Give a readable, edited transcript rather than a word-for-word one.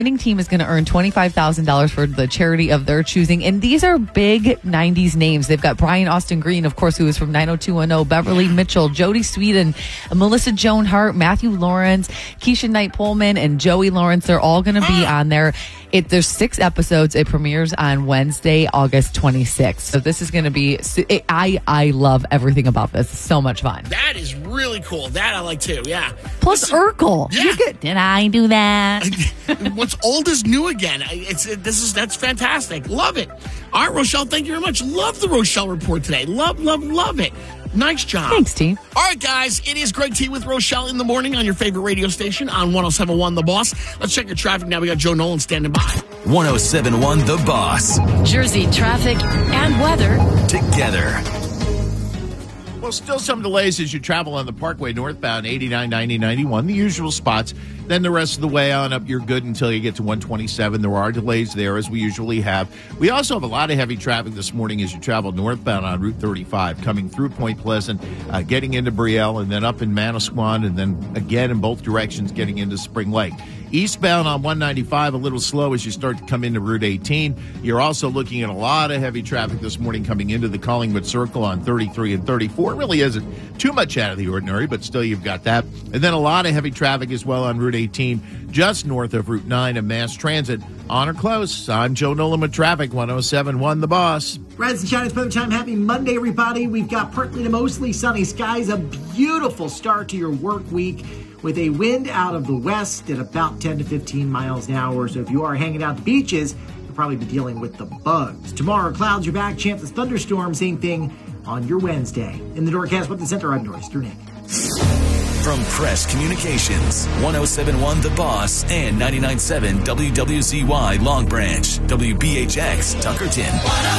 winning team is going to earn $25,000 for the charity of their choosing. And these are big 90s names. They've got Brian Austin Green, of course, who is from 90210, Beverly Mitchell, Jodie Sweetin, Melissa Joan Hart, Matthew Lawrence, Keisha Knight Pullman, and Joey Lawrence. They're all going to be on there. There's 6 episodes. It premieres on Wednesday, August 26th. So this is going to be, I love everything about this. It's so much fun. That is really cool. That I like too, yeah. Plus Urkel. Yeah. Did I do that? What's old is new again. That's fantastic. Love it. All right, Rochelle, thank you very much. Love the Rochelle Report today. Love it. Nice job. Thanks, T. All right, guys, it is Greg T with Rochelle in the morning on your favorite radio station on 107.1 The Boss. Let's check your traffic now. We got Joe Nolan standing by. 107.1 The Boss. Jersey traffic and weather Together. Well, still some delays as you travel on the Parkway northbound, 89, 90, 91, the usual spots. Then the rest of the way on up, you're good until you get to 127. There are delays there, as we usually have. We also have a lot of heavy traffic this morning as you travel northbound on Route 35, coming through Point Pleasant, getting into Brielle, and then up in Manasquan, and then again in both directions getting into Spring Lake. Eastbound on 195, a little slow as you start to come into Route 18. You're also looking at a lot of heavy traffic this morning coming into the Collingwood Circle on 33 and 34. It really isn't too much out of the ordinary, but still you've got that. And then a lot of heavy traffic as well on Route 18, just north of Route 9 and Mass Transit. On or close, I'm Joe Nolan with Traffic, 107.1 The Boss. Rise and shine, it's weather time. Happy Monday, everybody. We've got partly to mostly sunny skies, a beautiful start to your work week with a wind out of the west at about 10 to 15 miles an hour. So if you are hanging out at the beaches, you'll probably be dealing with the bugs. Tomorrow, clouds are back, chance of thunderstorms, same thing on your Wednesday. In the Doorcast Weather Center, I'm Norris Nick. From Press Communications, 107.1 The Boss and 99.7 WWZY Long Branch, WBHX Tuckerton.